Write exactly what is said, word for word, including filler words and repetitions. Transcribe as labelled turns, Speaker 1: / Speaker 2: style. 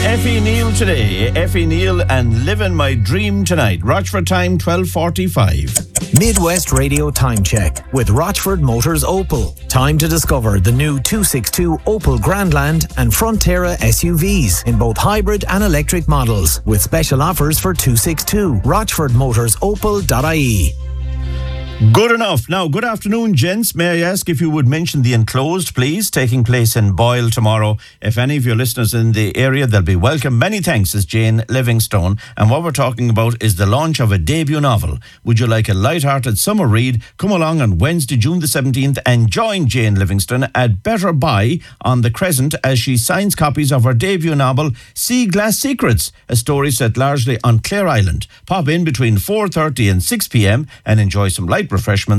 Speaker 1: Effie Neal today. Effie Neal and Living My Dream Tonight. Rochford time, twelve forty-five.
Speaker 2: Midwest Radio Time Check with Rochford Motors Opel. Time to discover the new two sixty-two Opel Grandland and Frontera S U Vs in both hybrid and electric models with special offers for two sixty-two. rochford motors opel dot I E.
Speaker 1: Good enough. Now, good afternoon, gents. May I ask if you would mention the enclosed, please, taking place in Boyle tomorrow. If any of your listeners in the area, they'll be welcome. Many thanks, says Jane Livingstone. And what we're talking about is the launch of a debut novel. Would you like a light-hearted summer read? Come along on Wednesday, June the seventeenth and join Jane Livingstone at Better Buy on the Crescent as she signs copies of her debut novel, Sea Glass Secrets, a story set largely on Clare Island. Pop in between four thirty and six p.m. and enjoy some light refreshments